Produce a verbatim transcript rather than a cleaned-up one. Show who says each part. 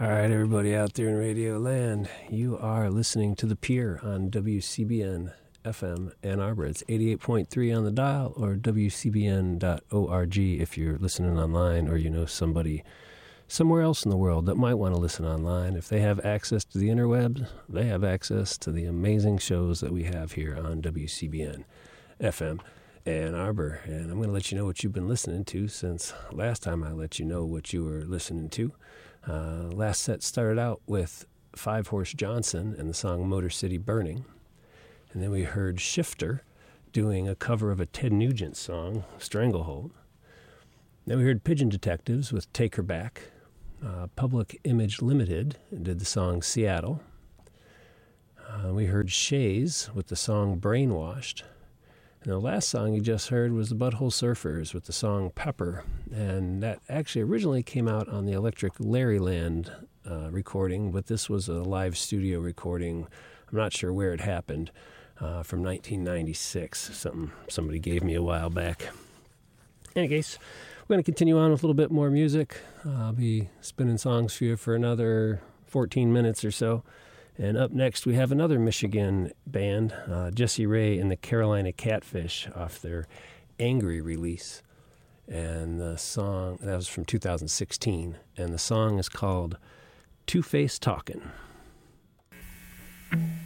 Speaker 1: All right, everybody out there in Radio Land, you are listening to The Pier on W C B N F M Ann Arbor. It's eighty-eight point three on the dial or W C B N dot org if you're listening online or you know somebody somewhere else in the world that might want to listen online. If they have access to the interwebs, they have access to the amazing shows that we have here on W C B N F M Ann Arbor. And I'm going to let you know what you've been listening to since last time I let you know what you were listening to. Uh, last set started out with Five Horse Johnson and the song Motor City Burning. And then we heard Shifter doing a cover of a Ted Nugent song, Stranglehold. Then we heard Pigeon Detectives with Take Her Back. Uh, Public Image Limited did the song Seattle. Uh, we heard Shays with the song Brainwashed. And the last song you just heard was the Butthole Surfers with the song Pepper. And that actually originally came out on the Electric Larryland uh, recording, but this was a live studio recording. I'm not sure where it happened, uh, from nineteen ninety-six. Something somebody gave me a while back. In any case, we're going to continue on with a little bit more music. Uh, I'll be spinning songs for you for another fourteen minutes or so. And up next, we have another Michigan band, uh, Jesse Ray and the Carolina Catfish, off their Angry release. And the song, that was from two thousand sixteen, and the song is called Two-Face Talkin'.